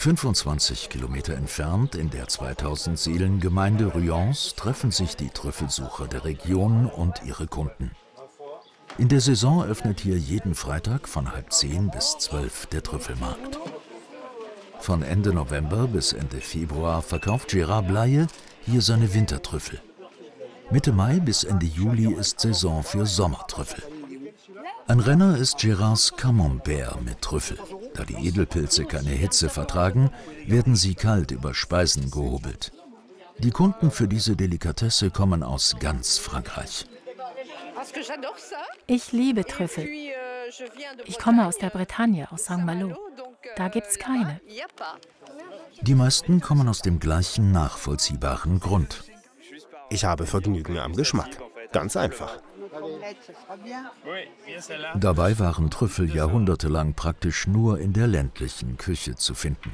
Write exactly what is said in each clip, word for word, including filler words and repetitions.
fünfundzwanzig Kilometer entfernt in der zweitausend Seelen-Gemeinde Ruans treffen sich die Trüffelsucher der Region und ihre Kunden. In der Saison öffnet hier jeden Freitag von halb zehn bis zwölf der Trüffelmarkt. Von Ende November bis Ende Februar verkauft Gérard Blaye hier seine Wintertrüffel. Mitte Mai bis Ende Juli ist Saison für Sommertrüffel. Ein Renner ist Gérards Camembert mit Trüffel. Da die Edelpilze keine Hitze vertragen, werden sie kalt über Speisen gehobelt. Die Kunden für diese Delikatesse kommen aus ganz Frankreich. Ich liebe Trüffel. Ich komme aus der Bretagne, aus Saint-Malo. Da gibt's keine. Die meisten kommen aus dem gleichen nachvollziehbaren Grund. Ich habe Vergnügen am Geschmack. Ganz einfach. Dabei waren Trüffel jahrhundertelang praktisch nur in der ländlichen Küche zu finden.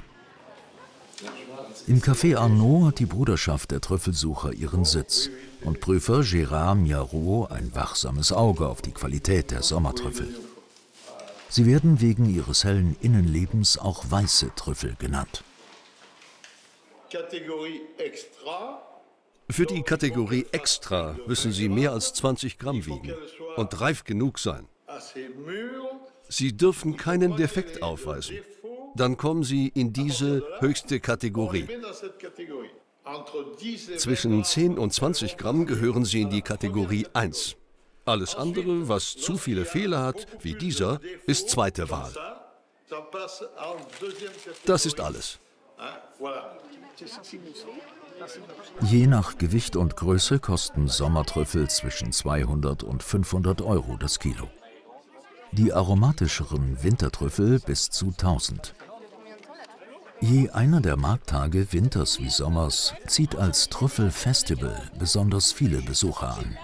Im Café Arnaud hat die Bruderschaft der Trüffelsucher ihren Sitz und Prüfer Gérard Miarot ein wachsames Auge auf die Qualität der Sommertrüffel. Sie werden wegen ihres hellen Innenlebens auch weiße Trüffel genannt. Für die Kategorie Extra müssen sie mehr als zwanzig Gramm wiegen und reif genug sein. Sie dürfen keinen Defekt aufweisen. Dann kommen sie in diese höchste Kategorie. Zwischen zehn und zwanzig Gramm gehören sie in die Kategorie eins. Alles andere, was zu viele Fehler hat, wie dieser, ist zweite Wahl. Das ist alles. Je nach Gewicht und Größe kosten Sommertrüffel zwischen zweihundert und fünfhundert Euro das Kilo. Die aromatischeren Wintertrüffel bis zu tausend. Je einer der Markttage, winters wie sommers, zieht als Trüffelfestival besonders viele Besucher an.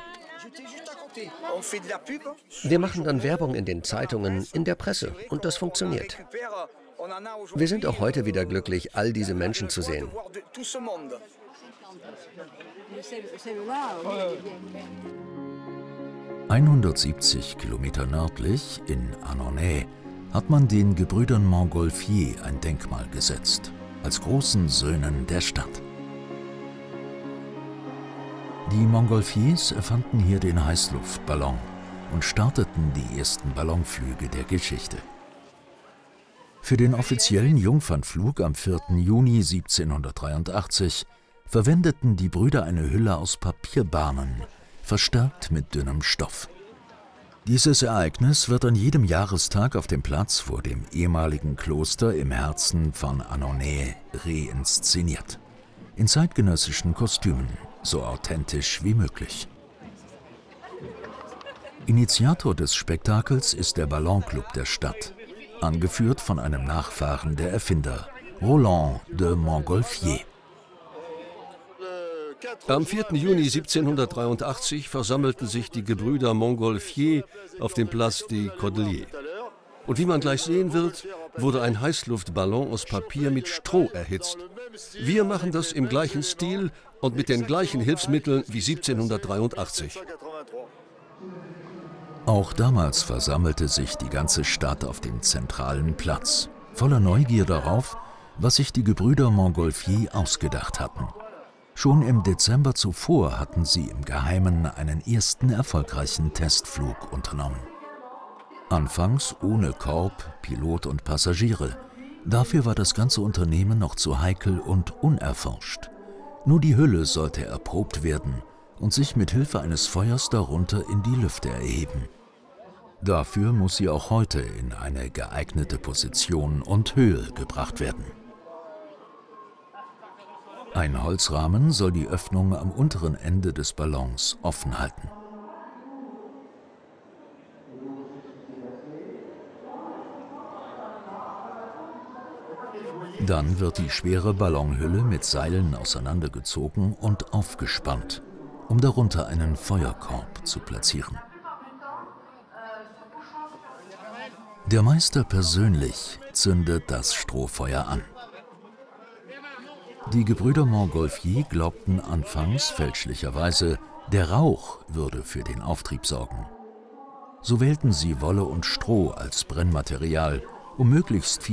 Wir machen dann Werbung in den Zeitungen, in der Presse und das funktioniert. Wir sind auch heute wieder glücklich, all diese Menschen zu sehen. hundertsiebzig Kilometer nördlich, in Annonay, hat man den Gebrüdern Montgolfier ein Denkmal gesetzt, als großen Söhnen der Stadt. Die Montgolfiers erfanden hier den Heißluftballon und starteten die ersten Ballonflüge der Geschichte. Für den offiziellen Jungfernflug am vierten Juni siebzehnhundertdreiundachtzig verwendeten die Brüder eine Hülle aus Papierbahnen, verstärkt mit dünnem Stoff. Dieses Ereignis wird an jedem Jahrestag auf dem Platz vor dem ehemaligen Kloster im Herzen von Annonay reinszeniert. In zeitgenössischen Kostümen, so authentisch wie möglich. Initiator des Spektakels ist der Ballonclub der Stadt, angeführt von einem Nachfahren der Erfinder, Roland de Montgolfier. Am vierten Juni siebzehnhundertdreiundachtzig versammelten sich die Gebrüder Montgolfier auf dem Place des Cordeliers. Und wie man gleich sehen wird, wurde ein Heißluftballon aus Papier mit Stroh erhitzt. Wir machen das im gleichen Stil und mit den gleichen Hilfsmitteln wie siebzehnhundertdreiundachtzig. Auch damals versammelte sich die ganze Stadt auf dem zentralen Platz, voller Neugier darauf, was sich die Gebrüder Montgolfier ausgedacht hatten. Schon im Dezember zuvor hatten sie im Geheimen einen ersten erfolgreichen Testflug unternommen. Anfangs ohne Korb, Pilot und Passagiere. Dafür war das ganze Unternehmen noch zu heikel und unerforscht. Nur die Hülle sollte erprobt werden und sich mit Hilfe eines Feuers darunter in die Lüfte erheben. Dafür muss sie auch heute in eine geeignete Position und Höhe gebracht werden. Ein Holzrahmen soll die Öffnung am unteren Ende des Ballons offen halten. Dann wird die schwere Ballonhülle mit Seilen auseinandergezogen und aufgespannt, um darunter einen Feuerkorb zu platzieren. Der Meister persönlich zündet das Strohfeuer an. Die Gebrüder Montgolfier glaubten anfangs fälschlicherweise, der Rauch würde für den Auftrieb sorgen. So wählten sie Wolle und Stroh als Brennmaterial, um möglichst viel